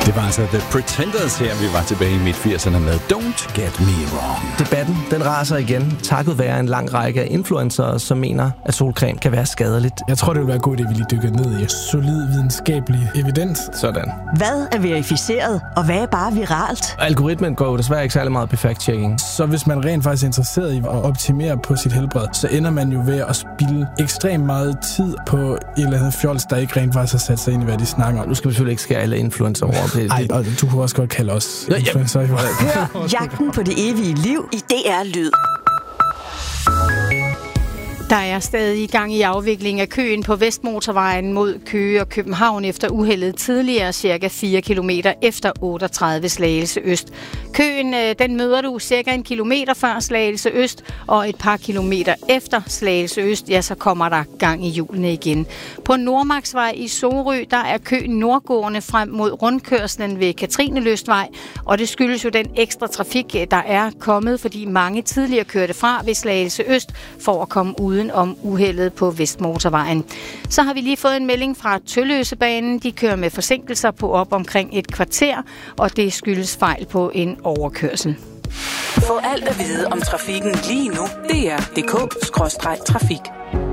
Det var altså The Pretenders her, vi var tilbage i midt-80'erne med Don't Get Me Wrong. Debatten, den raser igen, takket være en lang række af influencere, som mener, at solcreme kan være skadeligt. Jeg tror, det vil være god idé, at vi lige dykker ned i solid videnskabelig evidens. Sådan. Hvad er verificeret, og hvad er bare viralt? Algoritmen går jo desværre ikke særlig meget på fact-checking. Så hvis man rent faktisk er interesseret i at optimere på sit helbred, så ender man jo ved at spilde ekstremt meget tid på et eller andet fjols, der ikke rent faktisk har sat sig ind i, hvad de snakker om. Nu skal vi selvfølgelig ikke skære alle influencer over. Nej, og du kunne også godt kalde os influencer. Hør Jagten på det evige liv i DR Lyd. Der er stadig i gang i afvikling af køen på Vestmotorvejen mod Køge og København efter uheldet tidligere, cirka 4 kilometer efter 38 Slagelse Øst. Køen, den møder du cirka 1 kilometer før Slagelse Øst, og et par kilometer efter Slagelse Øst, ja, så kommer der gang i hjulene igen. På Nordmarksvej i Sorø, der er køen nordgående frem mod rundkørslen ved Katrinelystvej, og det skyldes jo den ekstra trafik, der er kommet, fordi mange tidligere kørte fra ved Slagelse Øst for at komme uden om uheldet på Vestmotorvejen. Så har vi lige fået en melding fra Tølløsebanen. De kører med forsinkelser på op omkring et kvarter, og det skyldes fejl på en overkørsel. Få alt at vide om trafikken lige nu. DR.dk/trafik.